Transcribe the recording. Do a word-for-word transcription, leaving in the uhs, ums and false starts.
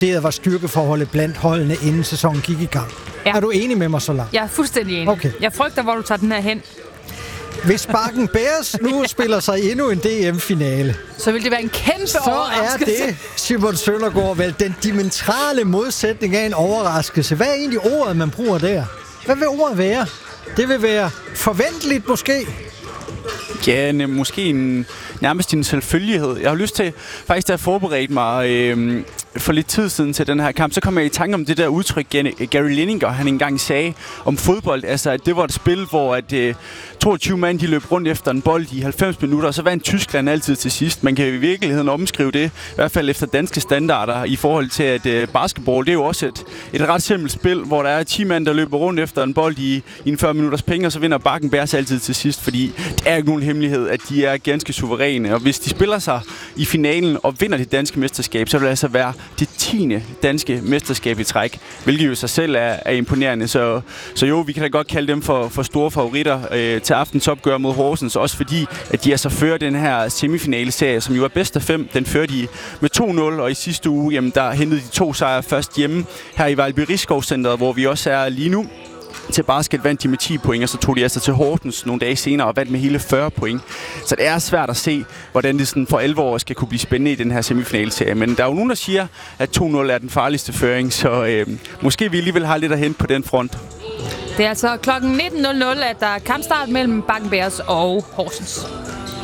vurderet var styrkeforholdet blandt holdene, inden sæsonen gik i gang. Ja. Er du enig med mig så langt? Jeg er fuldstændig enig. Okay. Jeg frygter, hvor du tager den her hen. Hvis Bakken Bears nu spiller sig endnu en D M-finale, så vil det være en kæmpe så overraskelse. Så er det, Simon Søndergaard, vel den dimensionale modsætning af en overraskelse. Hvad er egentlig ordet, man bruger der? Hvad vil ordet være? Det vil være forventeligt måske? Ja, ne, måske en, nærmest en selvfølgelighed. Jeg har lyst til faktisk at have forberedt mig øh, for lidt tid siden til den her kamp. Så kom jeg i tanke om det der udtryk, Gary Lineker, han engang sagde om fodbold. Altså, at det var et spil, hvor at, øh, toogtyve mand de løb rundt efter en bold i halvfems minutter, og så vandt Tyskland altid til sidst. Man kan i virkeligheden omskrive det, i hvert fald efter danske standarder, i forhold til, at øh, basketball, det er jo også et, et ret simpelt spil, hvor der er ti mand, der løber rundt efter en bold i, i en fyrre minutters penge, og så vinder Bakken Bears altid til sidst, fordi det er ikke nogen hemmelighed, at de er ganske suveræne. Og hvis de spiller sig i finalen og vinder det danske mesterskab, så vil det altså være det tiende danske mesterskab i træk, hvilket jo sig selv er, er imponerende. Så, så jo, vi kan da godt kalde dem for, for store favoritter øh, til aftens opgør mod Horsens, også fordi, at de altså fører den her semifinale-serie, som jo er bedst af fem. Den fører de med to nul, og i sidste uge, jamen, der hentede de to sejre først hjemme her i Vejlby Rigskovcenteret, hvor vi også er lige nu. Til basket vandt de med ti point, og så tog de altså til Horsens nogle dage senere og vandt med hele fyrre point. Så det er svært at se, hvordan det sådan for alvor skal kunne blive spændende i den her semifinalserie. Men der er jo nogen, der siger, at to nul er den farligste føring, så øh, måske vi alligevel har lidt at hente på den front. Det er altså klokken nitten nul nul, at der er kampstart mellem Bakken Bears og Horsens.